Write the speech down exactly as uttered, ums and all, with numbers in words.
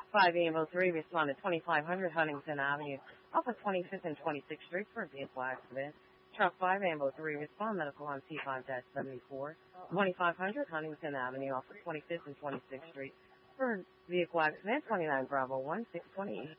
five Evo three responded twenty-five hundred Huntington Avenue off of twenty-fifth and twenty-sixth Street for a vehicle accident. Truck five Ambo three respond medical on T five seventy-four, twenty-five hundred Huntington Avenue off of twenty-fifth and twenty-sixth Street for a vehicle accident. twenty-nine Bravo one six twenty-eight.